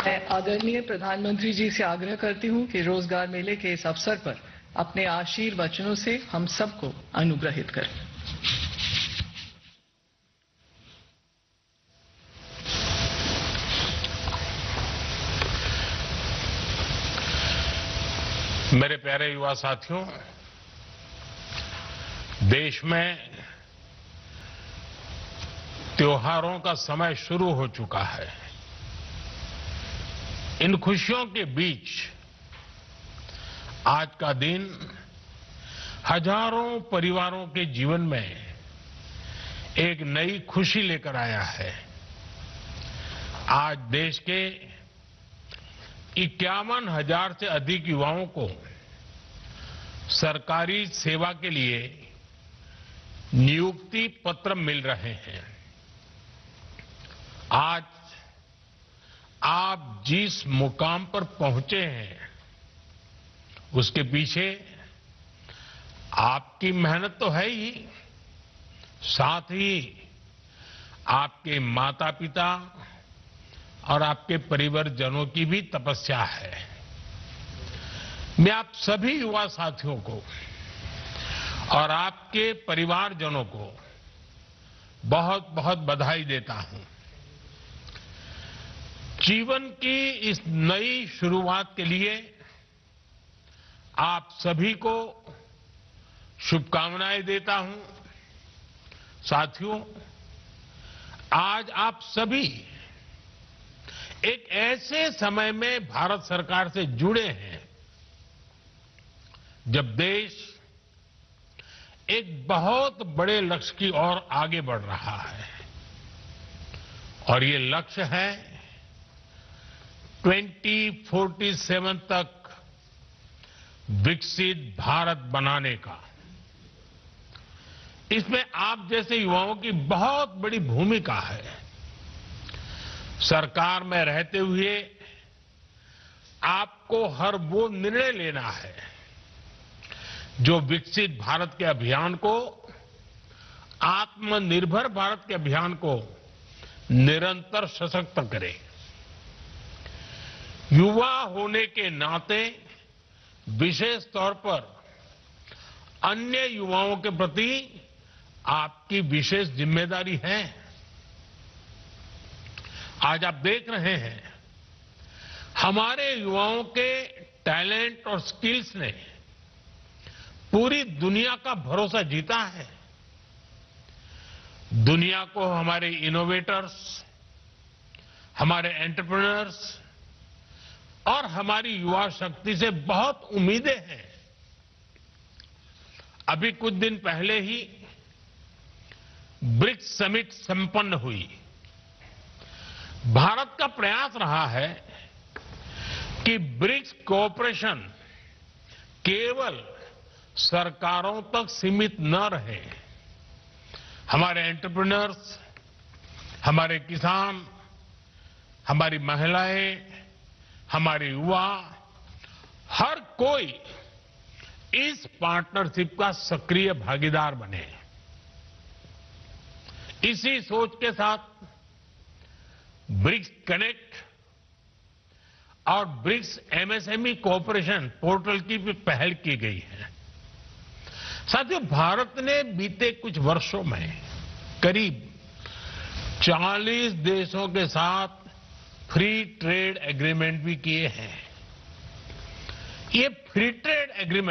मैं आदरणीय प्रधानमंत्री जी से आग्रह करती हूं कि रोजगार मेले के इस अवसर पर अपने आशीर्वचनों से हम सबको अनुग्रहित करें। मेरे प्यारे युवा साथियों, देश में त्योहारों का समय शुरू हो चुका है। इन खुशियों के बीच आज का दिन हजारों परिवारों के जीवन में एक नई खुशी लेकर आया है। आज देश के 51,000 से अधिक युवाओं को सरकारी सेवा के लिए नियुक्ति पत्र मिल रहे हैं। आज आप जिस मुकाम पर पहुंचे हैं उसके पीछे आपकी मेहनत तो है ही, साथ ही आपके माता पिता और आपके परिवारजनों की भी तपस्या है। मैं आप सभी युवा साथियों को और आपके परिवारजनों को बहुत बहुत बधाई देता हूं। जीवन की इस नई शुरुआत के लिए आप सभी को शुभकामनाएं देता हूं। साथियों, आज आप सभी एक ऐसे समय में भारत सरकार से जुड़े हैं जब देश एक बहुत बड़े लक्ष्य की ओर आगे बढ़ रहा है और ये लक्ष्य है 2047 तक विकसित भारत बनाने का। इसमें आप जैसे युवाओं की बहुत बड़ी भूमिका है। सरकार में रहते हुए आपको हर वो निर्णय लेना है जो विकसित भारत के अभियान को, आत्मनिर्भर भारत के अभियान को निरंतर सशक्त करे। युवा होने के नाते विशेष तौर पर अन्य युवाओं के प्रति आपकी विशेष जिम्मेदारी है। आज आप देख रहे हैं हमारे युवाओं के टैलेंट और स्किल्स ने पूरी दुनिया का भरोसा जीता है। दुनिया को हमारे इनोवेटर्स, हमारे एंटरप्रेन्योर्स और हमारी युवा शक्ति से बहुत उम्मीदें हैं। अभी कुछ दिन पहले ही ब्रिक्स समिट संपन्न हुई। भारत का प्रयास रहा है कि ब्रिक्स कोऑपरेशन केवल सरकारों तक सीमित न रहे। हमारे एंटरप्रेन्योर्स, हमारे किसान, हमारी महिलाएं, हमारे युवा, हर कोई इस पार्टनरशिप का सक्रिय भागीदार बने। इसी सोच के साथ ब्रिक्स कनेक्ट और ब्रिक्स एमएसएमई कोऑपरेशन पोर्टल की भी पहल की गई है। साथियों, भारत ने बीते कुछ वर्षों में करीब 40 देशों के साथ फ्री ट्रेड एग्रीमेंट भी किए हैं। ये फ्री ट्रेड एग्रीमेंट